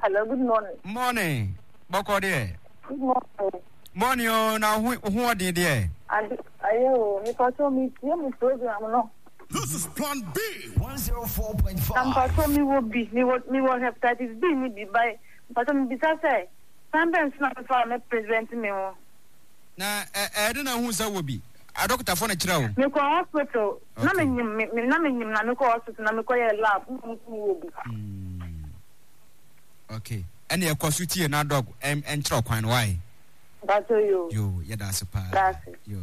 Hello, good morning. Morning. Boko there. Good morning. Morning, now who are there? Me patrol me program no. This is Plan B 104.5. I'm patrol me will be me will hepatitis B me be by patrol me be say. Sometimes not for me present me. Na I don't know who that will be. A doctor for a child. Me go hospital. Na me na me go hospital na me go lab. Okay. And your consulti na dog and truck why? That's you. You, yeah, that's a part. That's it. You.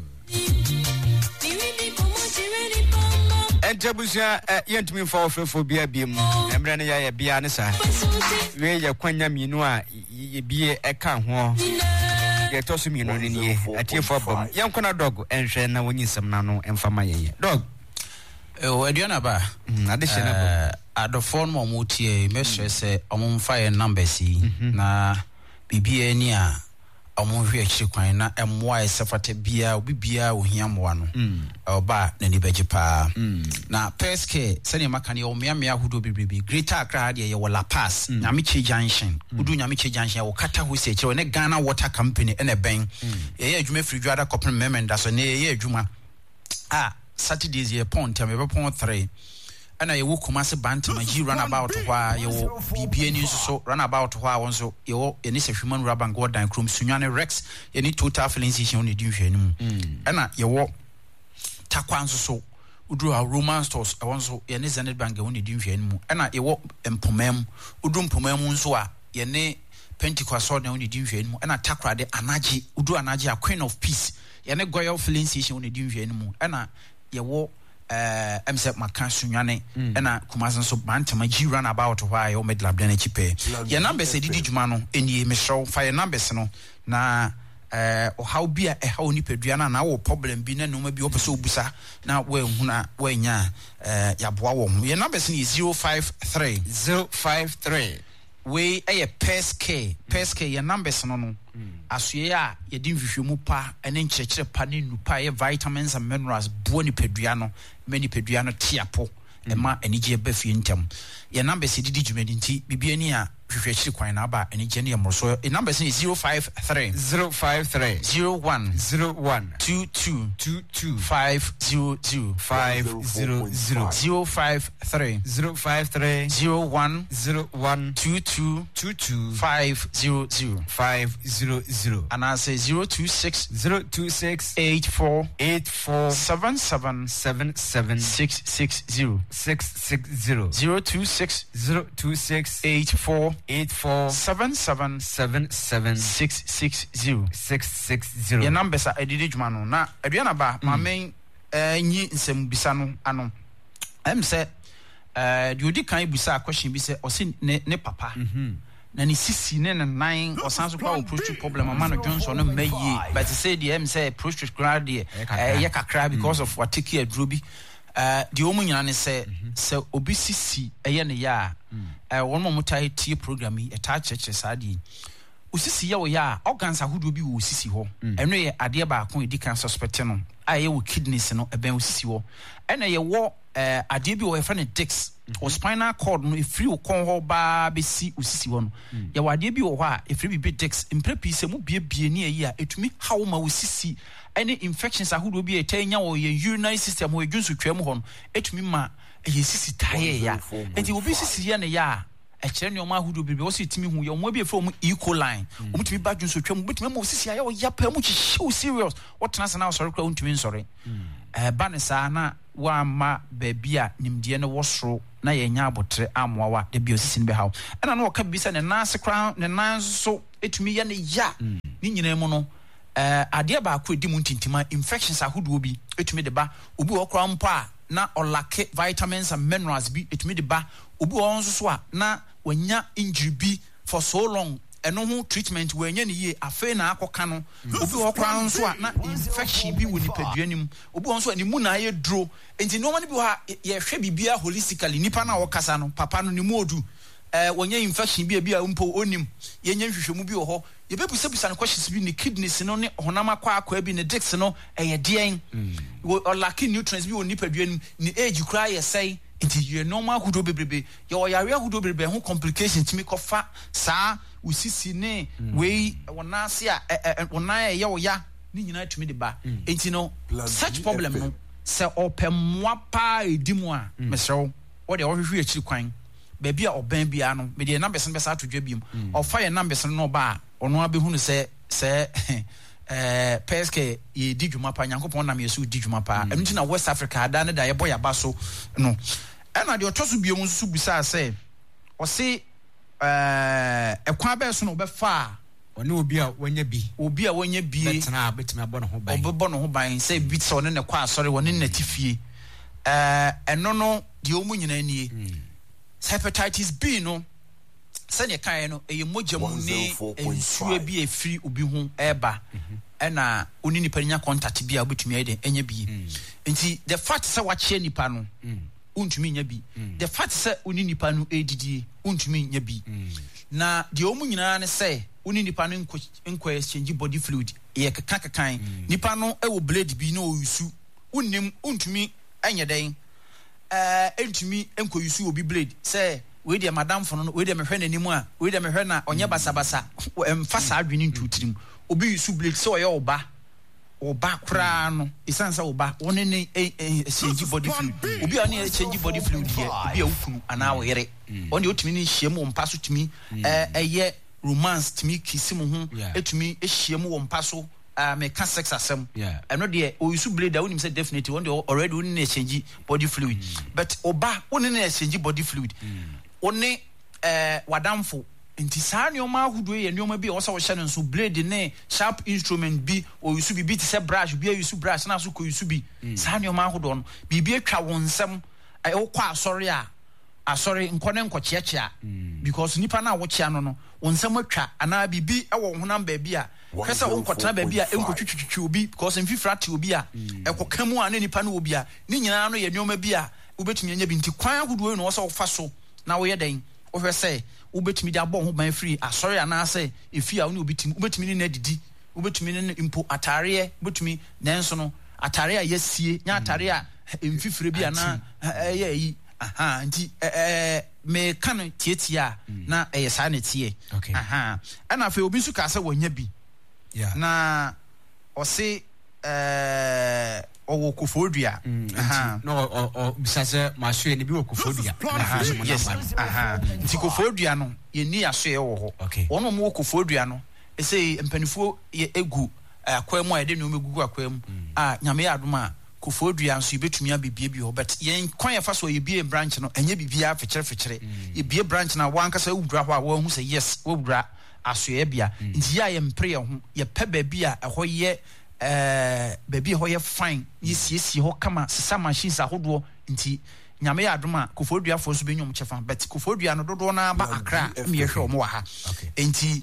And Jabusia, yentmin for beer beam, and Brania Bianesa. Where your quenya minua, ye be a can war. Get also me in ye, a tear for bomb. Young corner dog, and share now when you some nano and for my dog. Oh, Adriana, additional. At the form of Mutie, Mestre say, among fire numbers, na BBA near. Among Chikwana and why Safate Bia, Bibia, Hiam one, or bar, Nanny Bejipa. Now, Peske, Sani Makani, or Miamia, who do be greater crowd, ye will pass, Namichi Junction, who do Namichi Junction, or Kata who say, a Ghana Water Company and a bank, a Jume Frigada Copper Memon, that's a near Juma. Saturday's year pond, tell me upon 3. And I will come as a band to my G run about why you BBN so run about why also you any human rub and go down crum Sunyane Rex, any total feelings on the duty. And you walk Takwan so, Udru our romance stores, I want so any Zenit bank on the duty. And you walk and Pomem, Udrum Pomem so ye Pentecost on the duty. And I takra de Anaji, Udru Anaji, a queen of peace. Ye goyal feelings on the duty. And you walk. Set Macan Sunyane and a Kumasan so bantama G run about why you made lab energy pay. Your numbers a Digimano in ye Michelle fire numbers no na or how be a how ni Pedriana now problem be no maybe opposite busa now where huna when ya Yabwa. Your numbers is 053 way a Peske your numbers no. As ye are, ye didn't view mupa and in church panin nupa vitamins and minerals, buoni pedriano, many pedriano tiapo, and ma and ija befientum. Your numbers is digimedinti, bibiania, refresh quine aba, and igenium or so. A number is 053 01 22 500 053 01 22 500 and I say 026 84 77 660 026 84 77 660. Your numbers are Edidjmano. Now, Adriana Ba, my main in some bisano ano. I'm said, you did kind of question be said, or sin ne papa. Nani sisi ne 9 or sans power approach problem man Johnson no may but to say the M say approach to grad yakakra because of what take here drubi the omunyana say so obisisi eye ne ya one more mutai tie program e ta church sadi usisi ya wo ya organs ahodo bi wo sisi ho eno ye ade ba kon edi kan suspect no aye wo kidneys no e ben usisi ho ena ye wo ade bi wo e friend discs or spinal cord no free o kon ho ba be si usisi ho no ye wade bi wo ho a e free bi discs imprepi se mu bie ne ayi a etumi hawo ma usisi any infections ahodo bi e tanya wo ye urinary system wo edwunsu twam ho no etumi ma ye sisi taye ya enti obi sisi ya ne ya a chere ne o ma ahodo bi wo so etumi hu ye o mo bi e from E. coli o mutumi ba dwunsu twam betumi ma sisi ya wo ya pa mu chichiw serious what trans na sorry kwa untumi nsori banesa na wa ma babia nimdie ne wosoro na ye nya abotre amoawa de biosisi ne be hawo na no ka bisa ne nase kra ne nanso etumi ya ne ya ni nyina mu no ade ba akọ edi mu ntintima infections ahodo bi etumi de ba obi okra mpo a na olake vitamins and minerals bi etumi de ba obi won so a na wanya injury bi for so long eno ho treatment wanya ne ye afa na akoka no obi okra nso a na infection bi woni paduanim obi won so ani mu na ye dro enti no mane bi ha ye hwe bibia holistically nipa na wokasa no papa no ni mu odu wanya infection bi mpo onim ye nya hwehwemu bi ho ye bebusa no questions bi ne kidneys no ne honam akwa bi ne discs no eye den o lack nutrients bi woni paduanim ni age kra ye sei nti ye normal hudo bebrebe ye oyare hudo bebrebe ho complications timi kofa saa usisi ne we wonase a wona ye oya ni nyina tumi de ba nti no such problem no se opemwa pa edimu a mesrew wo de ohwehwe akiri kwan ba bia oban bia no me de numbers no be sa atodwa biom ofa ye numbers no ba ono abehunu se peske ye di dwuma pa Nyankopon na me yesu di dwuma pa enu na West Africa ada ne da ye boya ba so no ena de otoso biom nso busa se o se ekwa ba so no be fa one obi a wanya bi betena betimi abɔ no ho ban se bi so ne kwa asɔre wone na tifie eno no de omu nyina nie hepatitis B no sɛnea kan no ɛyɛ mogya mu ne nsuo bi efiri obi ho ɛba ɛna oni nipa nya contact bi a obetumi ayɛ enya bi nti the fact sɛ wakyɛ nipa no untumi nya bi the fact sɛ oni nipa no edidie untumi nya bi na de omu nyina ne sɛ oni nipa no nko exchange body fluid yɛ kaka nipa no ɛwɔ blade bi na oyusu unnim untumi anya den entumi enko yusu obi blade sɛ we de madam fono no we de mehwe n'animu a we de mehwe na onye basabasa emfa saa adwene ntutirim obi yusu blade sɛ ɔyɛ oba kra no isansa oba woni ne exchange body fluid obi a ne exchange body fluid ye obi a wukunu ana wo yere on de otumi ne hyiam wo mpa so tumi ɛyɛ romance tumi kisimu ho etumi ehyiam wo mpa so me can sex asem eno de o yusu blade a wonim say definitely one dey already woni ne exchange body fluid but oba woni ne exchange body fluid one wadamfo nti saa nneoma ahudo ye nneoma bi osa wo hye no so blade ne sharp instrument bi o yusu bi ti se brush bi yusu brush na so ko yusu bi saa nneoma ahudo no bibi atwa wonsem wo kwa asori nkone nkɔkyeakyea because nipa na wo kyea no wonsem atwa ana bibi wo honam ba bi a kasa wo nkɔtena ba bi a enkɔtwitwitwi obi because mfifra te obi a ɛkɔkamu a ne nipa no obi a ne nyina no ye nneoma bi a wobetumi anya bi nti kwan ahudo no wo so fa so na wo ye den wo hwɛ sɛ wobetumi de abɔ ho ban free asɔre ana sɛ efi a wo ne obetumi ne na didi wobetumi ne impo atare wobetumi nanso no atare a yesie nya atare a mfifire bi ana ɛyɛ yi nti me kan tietia na ɛyɛ saa ne tie ana fe obi nso ka sɛ wonya bi na ɔse owo kofodua no bisase masue ne bi wo kofodua nti kofodua no ye ni asoe wo ho ono mo kofodua no ese mpanifo ye egu akwam a ye de no megugu akwam nyame ya adoma kofodua nso yebetumi abibie bi ho but yen kwan ya fa so ye bie branch no enye bibia fekere ye bie branch na wankasa wudura ho a wo hu sɛ yes wudura asoe bia nti ya ye mpre ye ho ye pɛ ba bi a ɛhɔ ye baby ho ye fine yesiesie ho kama sesa machines ahodo nti nyame ya adoma kofodua fo so benyom chefa but kofodua no dodo na ba akra me yehwe o mo wa ha nti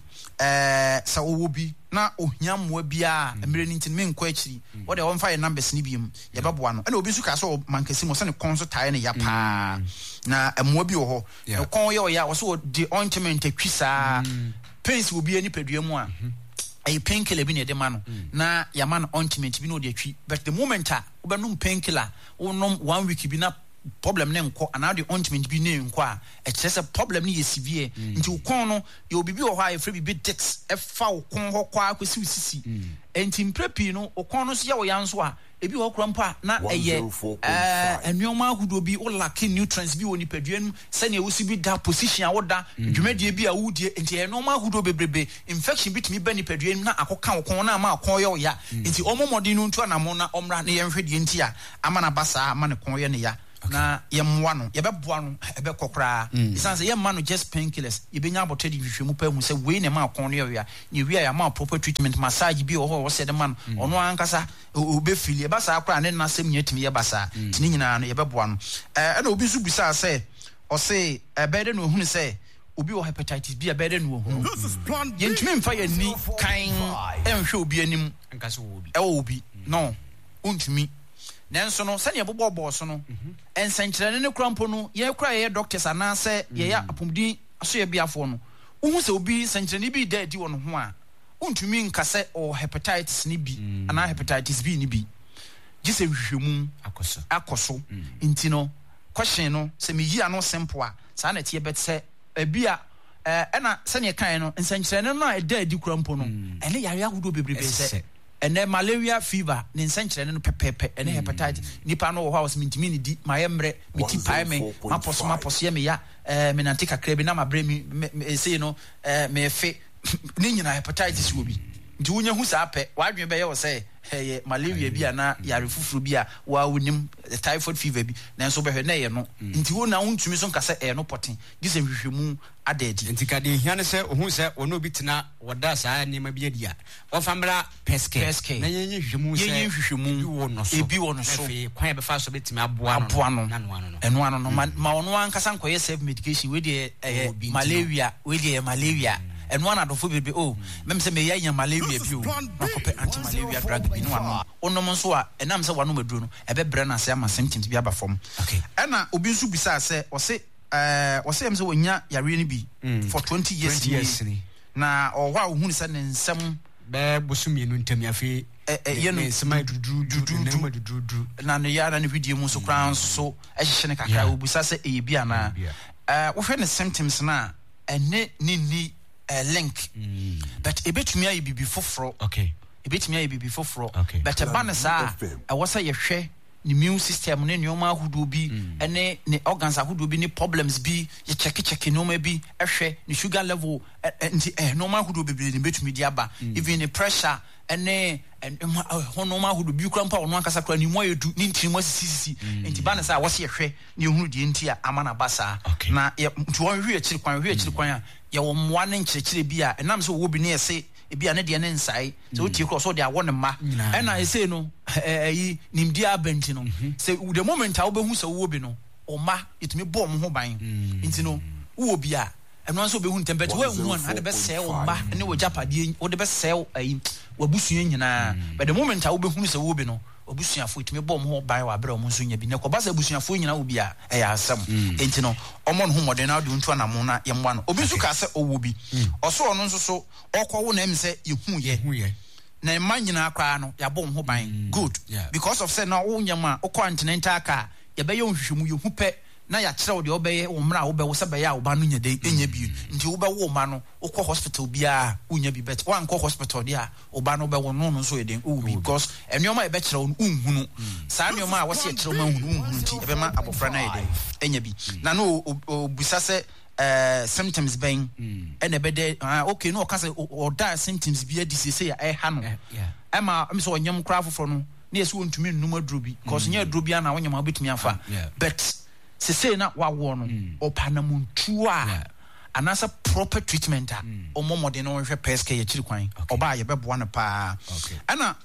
sa owo bi na ohia mmoa bia emre ni nti me nkɔ akiri wo de wo mfa ye numbers ni biem ye beboa no na obi su ka so mankasi mo se ne kon so tae ne ya pa na mmoa bi wo ho no kon ye o ya wo so the ointment atwisa pains wo bi ani padua mu a a painkiller bi ne de ma no na ya man ointment bi no de atwi but the moment a obenum painkiller onom 1 week bi na problem ne nko ana de ointment bi ne nko a kyerɛ sɛ problem ne yɛ severe nti ukon no yɛ obi bi wɔ hɔ a yɛfrɛ bi dex ɛfa ukon hɔ kwa akosi usisi nti mprepi no ukon no so yɛ wɔ yanso a ebi wɔ kora mpa na ɛyɛ nneɛma ahudo bi o lack nutrients bi wɔ nipadua no sɛnea wosi bi da position a woda dwumadie bi a wodie nti nneɛma ahudo bebrebe infection bi tumi ba nipadua no na akɔka ukon na ama ukon yɛ wɔ ya nti ɔmɔmɔden no ntu anamo na ɔmra ne yɛnhwɛ die nti a ama na basa ama ne kon yɛ ne ya na yemwa no yebeboa no ebekokra isan say yemma no just painkillers yebenya abote di hwehwemu pa hu say we na ma akon no ya ne wi ya ma proper treatment massage bi wo se de man ono ankasa obefili eba sa akra ne na sem nyatimi ye basa tini nyina no yebeboa no na obi su bisa say o say ebede no hunu say obi wo hepatitis B ebede no hu yentimi mfa ya ni kan enhwe obi anim ankasa wo obi obi no untumi nanso no sane yebobo so no ensenkyerene ne krampo no ye kra ye doctors anase ye ya apomdi aso ye biafo no uhu se obi senkyerene bi da di wono ho a untumi nkase o hepatitis ni bi ana hepatitis B ni bi gise hwehwemu akoso ntino question no se me yi ano simple a sa na tie bet se ebia na se ne kan no nsankyerene no a eda edi kurampo no ene yare ahudo bebrebe se ene malaria fever ne nsankyerene no pepepe ene hepatitis nipa no wo ha was mintimi ni di mayemre miti pae me maposo me ya me nante kakra bi na mabre mi say no me fe ne nyina hepatitis wo bi nti wonya hu sa pe wadwen be ye wo say malaria bi ana yare fufuru bi a wa wonim typhoid fever bi na so behwe na ye no nti wo na wontumi so nkasa no poten gise hwehwemu adedi nti ka de hia ne se ohun se ono bi tena woda saa ne ma bi adia wo famra peske na yenye hwehwemu se yenye hwehwemu ebi wo no so kwan be fa so betimi aboa no eno ano no ma ono ankasa nkoye self medication we de malaria and one adofo bebe mem se me ya malaria bi makope anti malaria drug bi no ano onom so a enam se wano maduro no ebe bre na se ama symptoms bi aba form okay ena obi nso bisa se o se em se wonya yare ni bi for 20 years ni na o wa ohun se ne nsem be bosumi no ntami afi ye no sema dudu na ne ya na ne video mu so kran so ehye ne kakra obisa se e bi ana wo hwe ne symptoms na ene ni link but ebetumi ayi bibi foforo okay ebetumi ayi bibi foforo but banasa awasa yehwe ni immune system ne nyoma ahudo bi ene ne organs ahudo bi ni problems bi ye check noma bi ehwe ni sugar level nti noma ahudo bi ni betumi di aba even the pressure ene honoma ahudo bi krampa ono akasa kra ni mo yedu ni ntiri mo sisi nti banasa awasa yehwe ni ehunu die nti a amana basa na nti won hwe akiri kwan a ya wo mwa ne nkyerkyere bi a enam so wo bi ne yese ebi a ne de ne nsai so tie cross so de awo ne ma ena ese no yi nimdi abenti no se the moment a wo behu se wo bi no o ma itumi bo mo ho ban nti no wo bi a eno so behu temperature wo hu na de be se o ma ne wo japade wo de be se ayi wabusua nyina but the moment a wo behu se wo bi no obusuafo itumi bom ho ban wa bere o nso nya bi ne koba sa busuafo nyina wo bi a ya asam enti no omo no ho modern na do ntu na mo na ye mwa no obi nso ka se owo bi oso ono nso so okwo wo na em se yehu ye na ma nyina akwa no ya bom ho ban good because of say na wo nyama o continental car ye be ye nhwehwemu yehu pe na ya kire wo de obeye wo mra wo be wo se be ya wo ba no nya de enya bi nti wo be wo ma no ukọ hospital bia unya bi bet wan ko hospital dia oba no be wo no so eden because enioma e be kire wo unhunu sa enioma a wo se kire wo ma unhunu nti e be ma abofra na eden enya bi na no obusa se symptoms ben ene be de okay no ka se o da symptoms bi adi se ya e ha no ema me so onyam kra foforo no na yesu wontumi nnuma drobi because nya drobi ana wonyam obetumi afa but se say na wa wo no opanamuntu a anasa proper treatment a omomode no hwe peske ye chiri kwan oba ye beboa no pa ana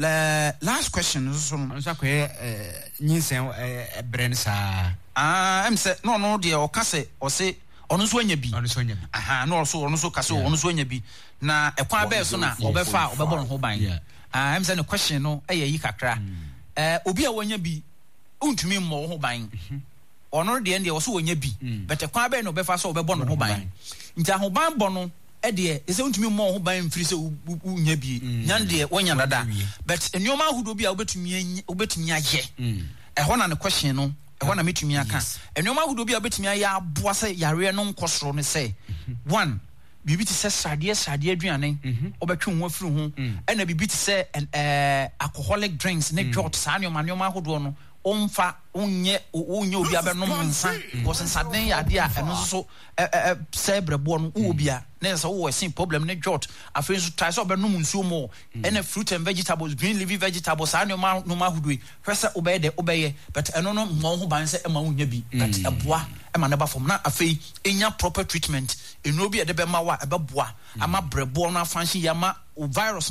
last question so no so kwe nyinsen brand sa em se no de o kase o se ono so anya bi aha no so ono so kase ono so anya bi na ekwan be so na obefa obebo no ho ban em se no question no yi kakra obi a wanya bi untumi mmo ho ban ono de ende wo so wonya bi but ekwan be no befa so obebo no ho ban nti ahoban bo no de ese untumi mo ho ban mfiri se wonya bi nyan de wonya dada but enioma ahudo bi a obetumi aye ho na ne question no ho na metumi aka enioma ahudo bi a obetumi aye aboa se yare no nkosoro ne se one bibi ti se sade aduane obetwe ho afiri ho na bibi ti se alcoholic drinks ne drot sa enioma ahudo no onfa onye obi abenom nsa because nsaden ya de a eno so sebrebo no obi a na so wo sin problem ne jot afi so try so obenom nsuo mo ena fruit and vegetables green leafy vegetables ano ma no ma hudui hwese obeye but eno no mo ho ban se ema wonya bi but eboa ema na ba form na afi enya proper treatment eno bi e de be ma wa ebeboa ama brebo no afanshi ya ma virus